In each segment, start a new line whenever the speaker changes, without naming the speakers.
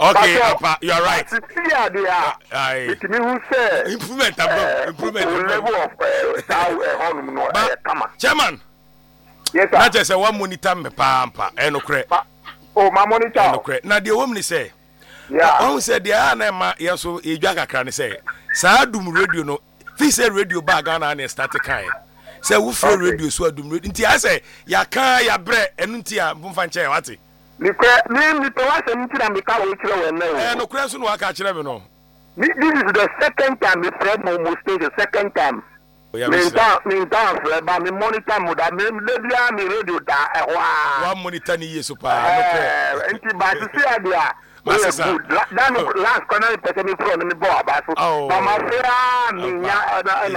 Okay, Papa, you are right.
Improvement.
Level of
Chairman.
Yes, sir.
Not just a one monitor me pampa. No credit.
Oh, my monitor.
No credit. Now the woman say.
Yeah.
I said the Anna Yaso Ejaga can say. Sadum radio no. This is radio bag and start a kind. Say who free radio so dum radio. Inti I say ya can ya bre enuntia mfanche wati.
Ni pewa se nti na meka wo kire we na.
No credit so no aka kire me no.
This is the second time we Fred Momo stage, the second time. Me down Fred, but me monitor mo da me lebia me radio da
one monitor ni yeso pa.
Enti ba to see adia. Last corner person me from me boy about so. Mama fera me nya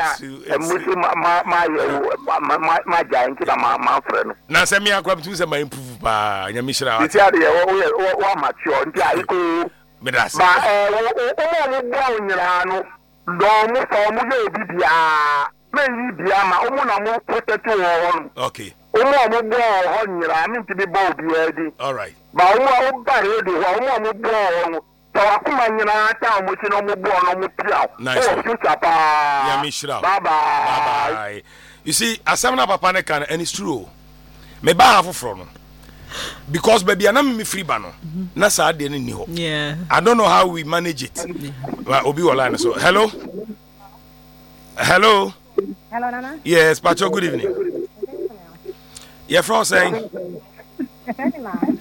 my giant my friend.
Na se me akwa bitu se ma improve pa nya mi shira wa.
See adia wo mature nti ayiko
Medasi.
Ba o mo nyira no do mo so mo ye bibia me yi bia ma o mo na mo protect wo.
Okay.
O mo bo ho nyira mi ti bi bo bia di.
All right.
Ba o ba re di o mo bo ho to akuma nyira ta mo ti no mo bo no mo pia.
Nice.
O future pa.
Ya mi shira.
Bye bye.
Bye. You see, asamna papa ne kan and it's true. Me ba ha foforo no. Because baby anam me free ba no. Na sa de ni ho.
Yeah.
I don't know how we manage it. Well, Obi Wala so. Hello? Hello?
Hello, Nana.
Yes, Pacho, good evening. You're from saying?